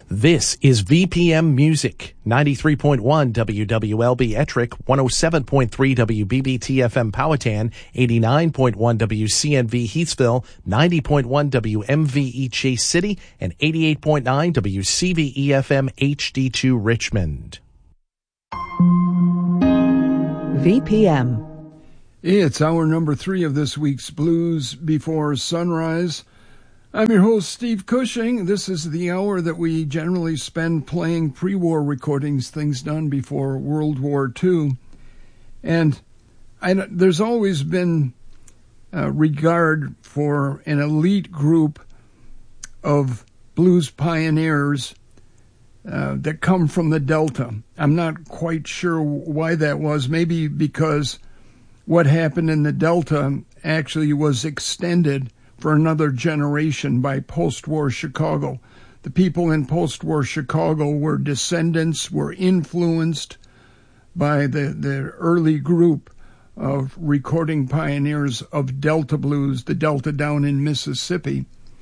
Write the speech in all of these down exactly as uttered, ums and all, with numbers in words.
This is V P M Music, ninety-three point one W W L B Ettrick, one oh seven point three W B B T F M Powhatan, eighty-nine point one W C N V Heathsville, ninety point one W M V E Chase City, and eighty-eight point nine W C V E F M H D two Richmond. V P M. It's hour number three of this week's Blues Before Sunrise. I'm your host, Steve Cushing. This is the hour that we generally spend playing pre-war recordings, things done before World War Two. And I, there's always been uh, regard for an elite group of blues pioneers uh, that come from the Delta. I'm not quite sure why that was. Maybe because what happened in the Delta actually was extended for another generation by post-war Chicago. The people in post-war Chicago were descendants, were influenced by the, the early group of recording pioneers of Delta blues, the Delta down in Mississippi.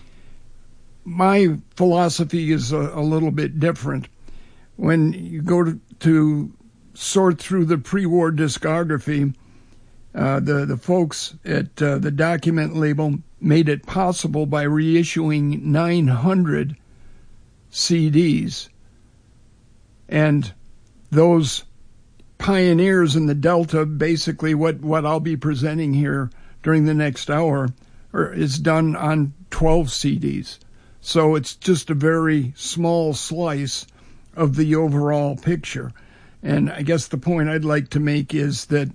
My philosophy is a, a little bit different. When you go to, to sort through the pre-war discography, uh, the, the folks at uh, the Document label made it possible by reissuing nine hundred C Ds. And those pioneers in the Delta, basically what, what I'll be presenting here during the next hour, are, is done on twelve C Ds. So it's just a very small slice of the overall picture. And I guess the point I'd like to make is that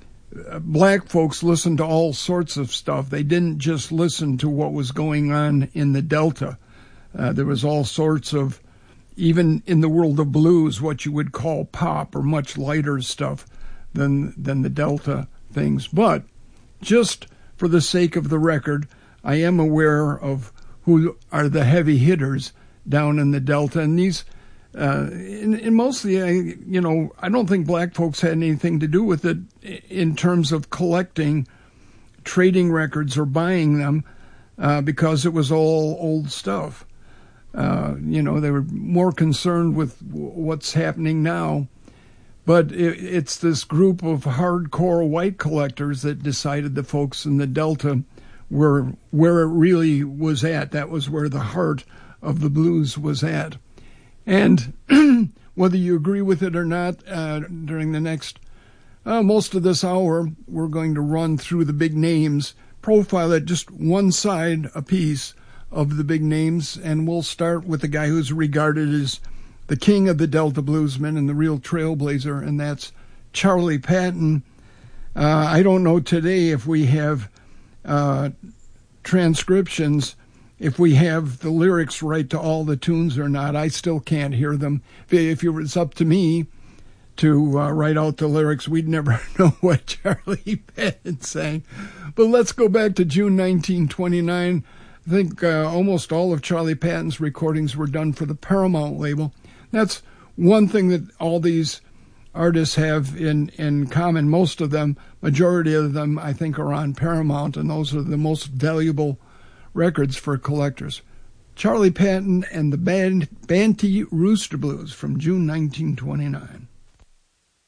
black folks listened to all sorts of stuff. They didn't just listen to what was going on in the Delta. Uh, there was all sorts of, even in the world of blues, what you would call pop or much lighter stuff than than the Delta things. But just for the sake of the record, I am aware of who are the heavy hitters down in the Delta. And these, uh, and, and mostly, I, you know, I don't think black folks had anything to do with it in terms of collecting, trading records or buying them, uh, because it was all old stuff. Uh, you know, they were more concerned with what's happening now. But it, it's this group of hardcore white collectors that decided the folks in the Delta were where it really was at. That was where the heart of the blues was at. And whether you agree with it or not, uh, during the next, uh, most of this hour, we're going to run through the big names, profile at just one side apiece of the big names, and we'll start with the guy who's regarded as the king of the Delta bluesmen and the real trailblazer, and that's Charlie Patton. Uh, I don't know today if we have uh, transcriptions, if we have the lyrics right to all the tunes or not. I still can't hear them. If it was up to me to uh, write out the lyrics, we'd never know what Charlie Patton sang. But let's go back to June nineteen twenty-nine. I think uh, almost all of Charlie Patton's recordings were done for the Paramount label. That's one thing that all these artists have in, in common. Most of them, majority of them, I think, are on Paramount, and those are the most valuable records for collectors. Charlie Patton and the band Banty Rooster Blues from June nineteen twenty-nine.